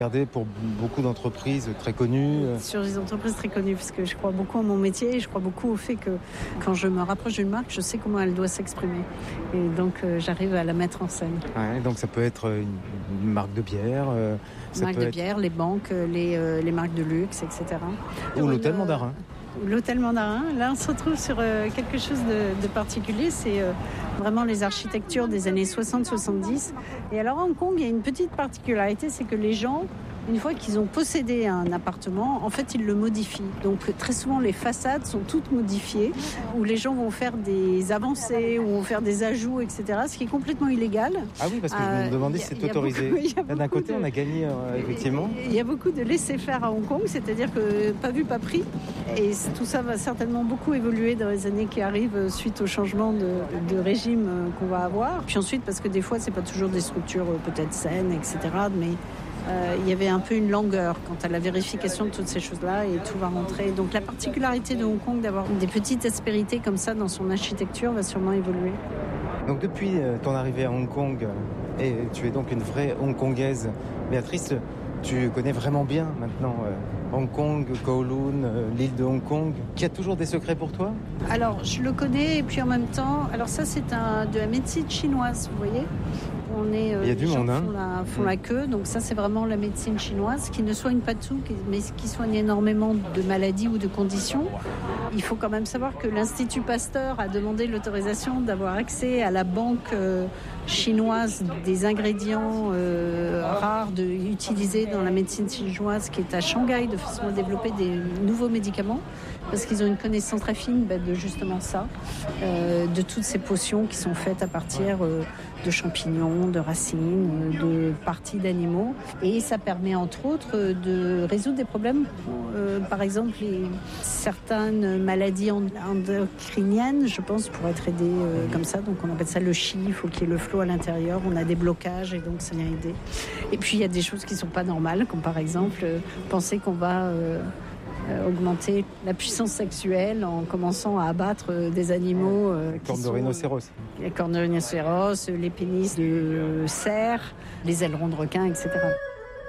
Regardez pour beaucoup d'entreprises très connues. Sur les entreprises très connues, parce que je crois beaucoup à mon métier et je crois beaucoup au fait que quand je me rapproche d'une marque, je sais comment elle doit s'exprimer. Et donc j'arrive à la mettre en scène. Ouais, donc ça peut être une marque de bière. Bière, les banques, les marques de luxe, etc. Ou l'hôtel Mandarin. L'hôtel Mandarin, là on se retrouve sur quelque chose de particulier, c'est vraiment les architectures des années 60-70. Et alors à Hong Kong, il y a une petite particularité, c'est que les gens, une fois qu'ils ont possédé un appartement, en fait ils le modifient. Donc très souvent les façades sont toutes modifiées, où les gens vont faire des avancées, ou vont faire des ajouts, etc. Ce qui est complètement illégal. Ah oui, parce que je me demandais si c'est autorisé. Là, d'un côté, on a gagné, effectivement. Il y a beaucoup de laisser-faire à Hong Kong, c'est-à-dire que pas vu, pas pris. Et tout ça va certainement beaucoup évoluer dans les années qui arrivent suite au changement de régime qu'on va avoir. Puis ensuite, parce que des fois, c'est pas toujours des structures peut-être saines, etc. Mais il y avait un peu une langueur quant à la vérification de toutes ces choses-là et tout va rentrer. Donc la particularité de Hong Kong d'avoir des petites aspérités comme ça dans son architecture va sûrement évoluer. Donc depuis ton arrivée à Hong Kong, et tu es donc une vraie Hongkongaise, Béatrice, tu connais vraiment bien maintenant Hong Kong, Kowloon, l'île de Hong Kong, qui a toujours des secrets pour toi ? Alors je le connais et puis en même temps, alors ça c'est de la médecine chinoise, vous voyez ? Il y a du monde, font la queue, donc ça c'est vraiment la médecine chinoise qui ne soigne pas tout, mais qui soigne énormément de maladies ou de conditions. Il faut quand même savoir que l'Institut Pasteur a demandé l'autorisation d'avoir accès à la banque chinoise des ingrédients rares utilisés dans la médecine chinoise qui est à Shanghai, de façon à développer des nouveaux médicaments, parce qu'ils ont une connaissance très fine de justement ça, de toutes ces potions qui sont faites à partir de champignons, de racines, de parties d'animaux. Et ça permet entre autres de résoudre des problèmes, par exemple certaines maladies endocriniennes, je pense, pourraient être aidées comme ça. Donc on appelle ça le chi, il faut qu'il y ait le flot à l'intérieur, on a des blocages et donc ça vient aider. Et puis il y a des choses qui ne sont pas normales, comme par exemple penser qu'on va augmenter la puissance sexuelle en commençant à abattre des animaux les cornes de rhinocéros. Les cornes de rhinocéros, les pénis de cerf, les ailerons de requin, etc.